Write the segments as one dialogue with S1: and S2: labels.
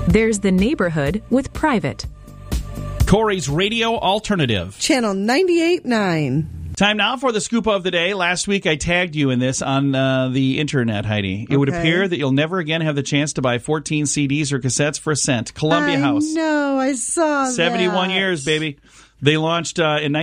S1: There's the neighborhood with private.
S2: Corey's Radio Alternative.
S3: Channel 98.9.
S2: Time now for the scoop of the day. Last week I tagged you in this on the internet, Heidi. It would appear that you'll never again have the chance to buy 14 CDs or cassettes for a cent. Columbia House.
S3: No, I saw
S2: 71 years, baby. They launched in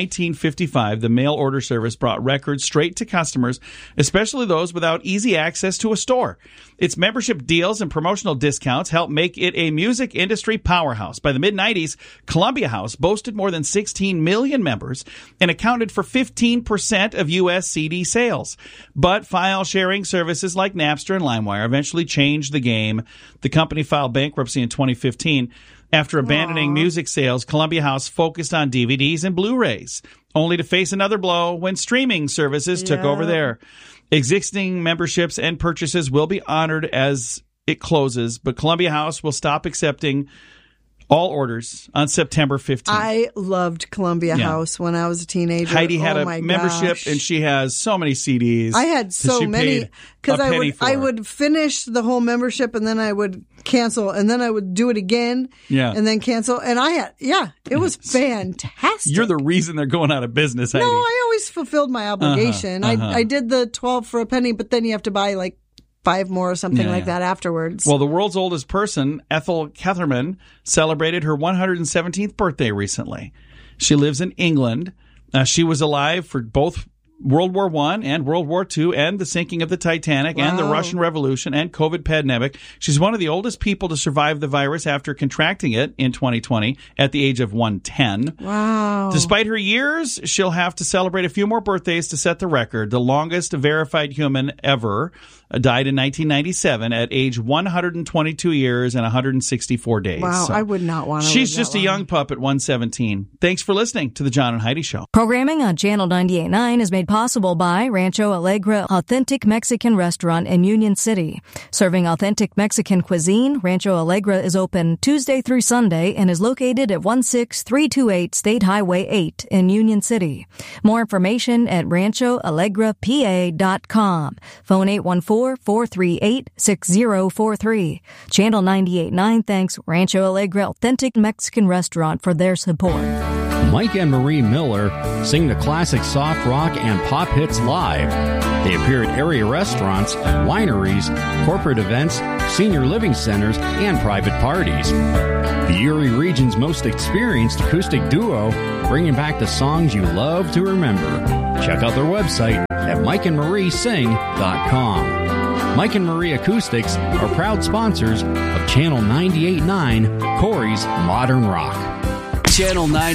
S2: 1955. The mail order service brought records straight to customers, especially those without easy access to a store. Its membership deals and promotional discounts helped make it a music industry powerhouse. By the mid-90s, Columbia House boasted more than 16 million members and accounted for 15% of U.S. CD sales. But file-sharing services like Napster and LimeWire eventually changed the game. The company filed bankruptcy in 2015. After abandoning music sales, Columbia House focused on DVDs and Blu-rays, only to face another blow when streaming services took over there. Existing memberships and purchases will be honored as it closes, but Columbia House will stop accepting all orders on September 15th.
S3: I loved Columbia House when I was a teenager.
S2: Heidi had a membership, and she has so many CDs.
S3: I had so many because I would finish the whole membership, and then I would cancel, and then I would do it again, and then cancel. And it was fantastic.
S2: You're the reason they're going out of business, Heidi.
S3: No, I always fulfilled my obligation. I did the 12 for a penny, but then you have to buy like 5 more or something like that afterwards.
S2: Well, the world's oldest person, Ethel Ketterman, celebrated her 117th birthday recently. She lives in England. She was alive for both World War I and World War II and the sinking of the Titanic and the Russian Revolution and COVID pandemic. She's one of the oldest people to survive the virus after contracting it in 2020 at the age of 110.
S3: Wow.
S2: Despite her years, she'll have to celebrate a few more birthdays to set the record. The longest verified human ever died in 1997 at age 122 years and 164 days.
S3: Wow, so I would not want to
S2: She's just a young pup at 117. Thanks for listening to the John and Heidi Show.
S4: Programming on Channel 98.9 is made possible by Rancho Alegre Authentic Mexican Restaurant in Union City. Serving authentic Mexican cuisine, Rancho Alegre is open Tuesday through Sunday and is located at 16328 State Highway 8 in Union City. More information at ranchoalegrapa.com. Phone 814-438-6043. Channel 98.9 thanks Rancho Alegre Authentic Mexican Restaurant for their support.
S5: Mike and Marie Miller sing the classic soft rock and pop hits live. They appear at area restaurants, wineries, corporate events, senior living centers, and private parties. The Erie region's most experienced acoustic duo, bringing back the songs you love to remember. Check out their website at mikeandmariesing.com. Mike and Marie Acoustics are proud sponsors of Channel 98.9, Corey's Modern Rock.
S6: Channel 9.